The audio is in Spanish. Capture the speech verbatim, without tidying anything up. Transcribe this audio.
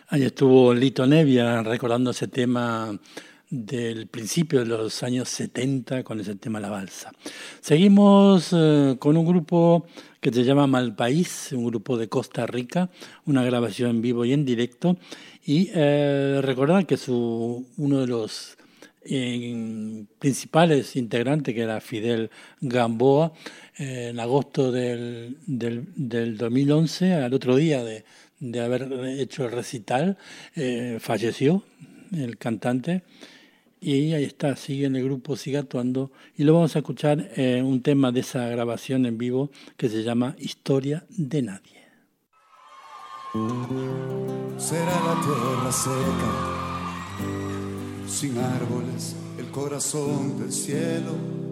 Ahí estuvo Lito Nevia recordando ese tema del principio de los años setenta con ese tema La Balsa. Seguimos eh, con un grupo que se llama Malpaís, un grupo de Costa Rica, una grabación en vivo y en directo. Y eh, recordar que su, uno de los eh, principales integrantes, que era Fidel Gamboa, eh, en agosto del, del, del dos mil once, al otro día de, de haber hecho el recital, eh, falleció el cantante. Y ahí está, sigue en el grupo, sigue actuando. Y lo vamos a escuchar eh, un tema de esa grabación en vivo que se llama Historia de Nadie. Será la tierra seca, sin árboles, el corazón del cielo.